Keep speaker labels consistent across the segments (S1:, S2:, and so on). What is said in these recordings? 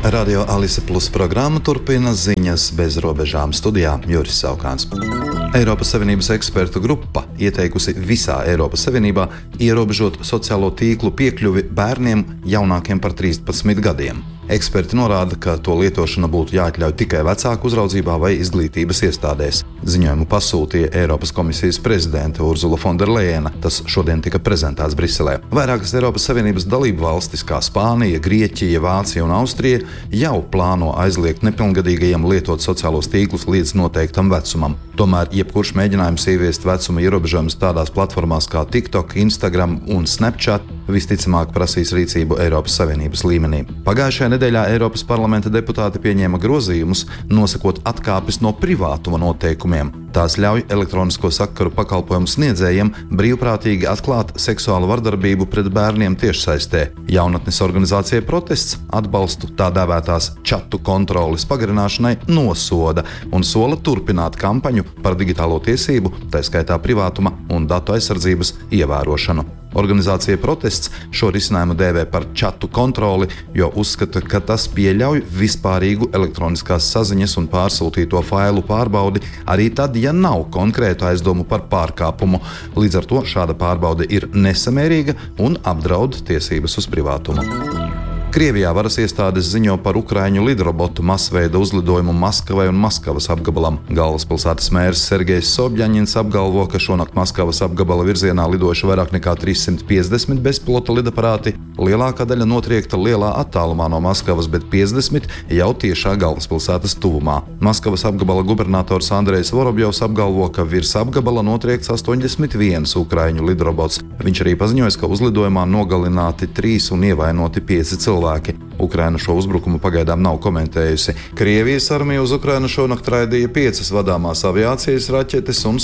S1: Radio Alise Plus programma turpina ziņas bez robežām studijā Juris Saukāns. Eiropas Savienības ekspertu grupa ieteikusi visā Eiropas Savienībā ierobežot sociālo tīklu piekļuvi bērniem jaunākiem par 13 gadiem. Eksperti norāda, ka to lietošana būtu jāatļauj tikai vecāku uzraudzībā vai izglītības iestādēs. Ziņojumu pasūtīja Eiropas komisijas prezidente Urzula Fonderlejena. Tas šodien tika prezentēts Briselē. Vairākas Eiropas Savienības dalību valstis, kā Spānija, Grieķija, Vācija un Austrija, jau plāno aizliegt nepilngadīgajiem lietot sociālos tīklus līdz noteiktam vecumam. Tomēr jebkurš mēģinājums ieviest vecuma ierobežojumus tādās platformās kā TikTok, Instagram un Snapchat visticamāk prasīs rīcību Eiropas Savienības līmenī. Pagājušajā nedēļā Eiropas parlamenta deputāti pieņēma grozījumus, nosakot atkāpes no privātuma noteikumiem. Tās ļauj elektronisko sakaru pakalpojumu sniedzējiem brīvprātīgi atklāt seksuālu vardarbību pret bērniem tiešsaistē. Jaunatnes organizācija Protests atbalstu tā dēvētās čatu kontroles pagarināšanai nosoda un sola turpināt kampaņu par digitālo tiesību, tā skaitā privātuma un datu aizsardzības ievērošanu. Organizācija Protests šo risinājumu dēvē par čatu kontroli, jo uzskata, ka tas pieļauj vispārīgu elektroniskās saziņas un pārsūtīto failu pārbaudi arī tad, ja nav konkrētu aizdomu par pārkāpumu. Līdz ar to šāda pārbaude ir nesamērīga un apdraud tiesības uz privātumu. Krievijā varas iestādes ziņo par ukraiņu lidrobotu masveida uzlidojumu Maskavai un Maskavas apgabalam. Galvaspilsētas mērs Sergejs Sobjaņins apgalvo, ka šonakt Maskavas apgabala virzienā lidojuši vairāk nekā 350 bezpilota lidaparāti. Lielākā daļa notriekta lielā attālumā no Maskavas, bet 50 jau tiešā galvaspilsētas tuvumā. Maskavas apgabala gubernators Andrejs Vorobjovs apgalvo, ka virs apgabala notriekts 81 ukraiņu lidrobots. Viņš arī paziņoja, ka uzlidojumā nogalināti 3 un ievainoti 5 cilvēki. Ukraina šo uzbrukumu pagaidām nav komentējusi. Krievijas armija uz Ukrainu šonakt raidīja 5 vadāmās aviācijas raķetes un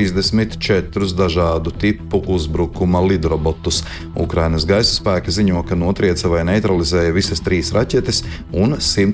S1: 134 dažādu tipu uzbrukuma lidrobotus. Ukrainas gaisa spēki ziņo, ka notrieca vai neutralizēja visas 3 raķetes un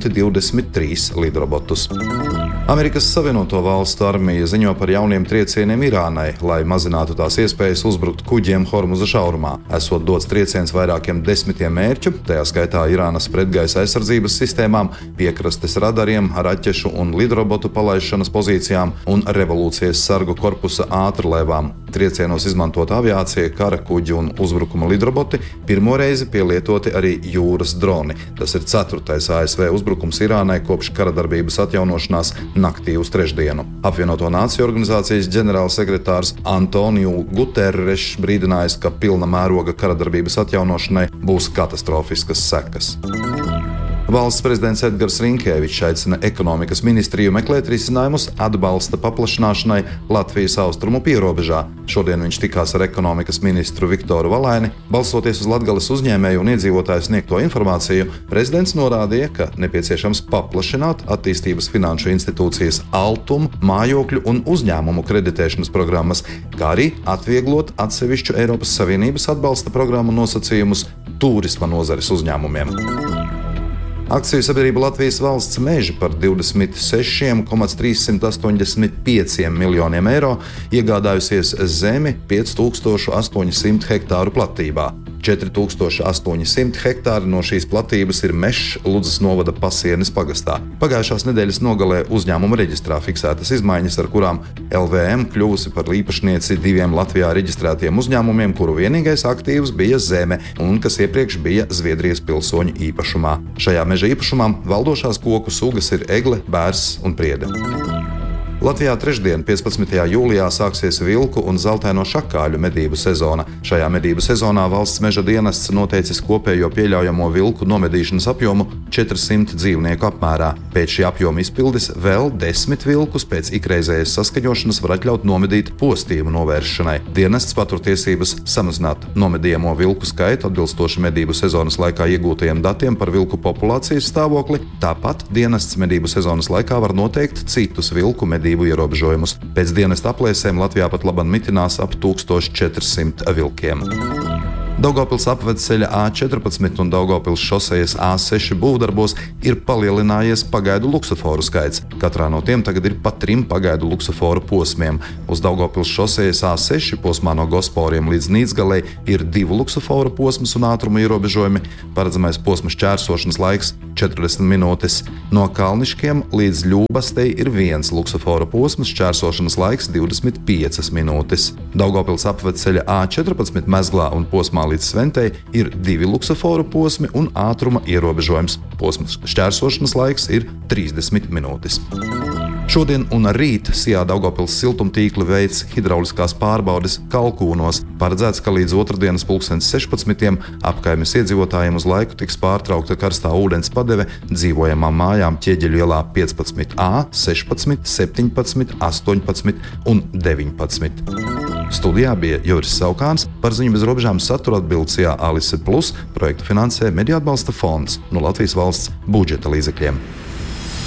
S1: 123 lidrobotus. Amerikas Savienoto Valstu armija ziņo par jauniem triecieniem Irānai, lai mazinātu tās iespējas uzbrukt kuģiem Hormuza šaurumā. Esot dots trieciens vairākiem desmitiem mērķu, tajā skaitā Irānas pretgaisa aizsardzības sistēmām, piekrastes radariem, raķešu un lidrobotu palaišanas pozīcijām un revolūcijas sargu korpusa ātrlēvām. Triecienos izmantot aviācija, kara kuģi un uzbrukuma lidroboti, pirmo reizi pielietoti arī jūras droni. Tas ir 4. ASV uzbrukums Irānai kopš karadarbības atjaunošanās naktī uz trešdienu. Apvienoto Nāciju organizācijas ģenerālsekretārs Antoniju Guterrešs brīdinājis, ka pilna mēroga karadarbības atjaunošanai būs katastrofiskas sekas. Valsts prezidents Edgars Rinkēvičs aicina ekonomikas ministriju meklēt risinājumus atbalsta paplašināšanai Latvijas austrumu pierobežā. Šodien viņš tikās ar ekonomikas ministru Viktoru Valaini. Balstoties uz Latgales uzņēmēju un iedzīvotāju sniegto informāciju, prezidents norādīja, ka nepieciešams paplašināt attīstības finanšu institūcijas Altum, mājokļu un uzņēmumu kreditēšanas programmas, kā arī atvieglot atsevišķu Eiropas Savienības atbalsta programmu nosacījumus turisma nozares uzņēmumiem. Akciju sabiedrība Latvijas valsts meži par 26,385 miljoniem eiro iegādājusies zemi 5800 hektāru platībā. 4800 hektāri no šīs platības ir mežs Ludzas novada Pasienes pagastā. Pagājušās nedēļas nogalē uzņēmuma reģistrā fiksētas izmaiņas, ar kurām LVM kļuvusi par īpašnieci 2 Latvijā reģistrētiem uzņēmumiem, kuru vienīgais aktīvs bija zeme un kas iepriekš bija Zviedrijas pilsoņu īpašumā. Šajā meža īpašumā valdošās koku sugas ir egle, bērs un priede. Latvijā trešdien, 15. jūlijā, sāksies vilku un zeltaino šakāļu medību sezona. Šajā medību sezonā valsts meža dienests noteicis kopējo pieļaujamo vilku nomedīšanas apjomu 400 dzīvnieku apmērā. Pēc šī apjoma izpildes vēl 10 vilkus pēc ikreizējas saskaņošanas var atļaut nomedīt postījumu novēršanai. Dienests patur tiesības samazināt nomedījamo vilku skaitu atbilstoši medību sezonas laikā iegūtajiem datiem par vilku populācijas stāvokli. Tāpat dienests medību sezonas laikā var noteikt citus vilku medību ierobežojumus. Pēc dienesta aplēsēm Latvijā pat labam mitinās ap 1400 vilkiem. Daugavpils apvedceļa A14 un Daugavpils šosejas A6 būvdarbos ir palielinājies pagaidu luksuforu skaits. Katrā no tiem tagad ir pa 3 pagaidu luksuforu posmiem. Uz Daugavpils šosejas A6 posmā no Gosporiem līdz Nīcgalei ir 2 luksuforu posmas un ātruma ierobežojumi. Paredzamais posma šķērsošanas laiks 40 minūtes. No Kalniškiem līdz Ļūbastei ir 1 luksofora posms, šķērsošanas laiks 25 minūtes. Daugavpils apvedceļa A14 Mezglā un posmā līdz Sventei ir 2 luksofora posmi un ātruma ierobežojums. Posms šķērsošanas laiks ir 30 minūtes. Šodien un rīt Sijā Daugavpils siltumtīkli veic hidrauliskās pārbaudes Kalkūnos. Paredzēts, ka līdz otrdienas 16. apkaimes iedzīvotājiem uz laiku tiks pārtraukta karstā ūdens padeve dzīvojamām mājām Ķieģeļu ielā 15A, 16, 17, 18 un 19. Studijā bija Juris Saukāns, par ziņu bez robežām satura atbild Sijā Alise Plus, projektu finansē Mediju atbalsta fonds no Latvijas valsts budžeta līdzekļiem.